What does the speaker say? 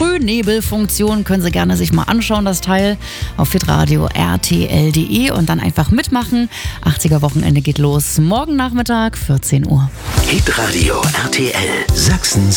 Frühnebelfunktion. Können Sie gerne sich mal anschauen, das Teil auf hitradio rtl.de und dann einfach mitmachen. 80er Wochenende geht los morgen Nachmittag, 14 Uhr. Hitradio RTL Sachsen.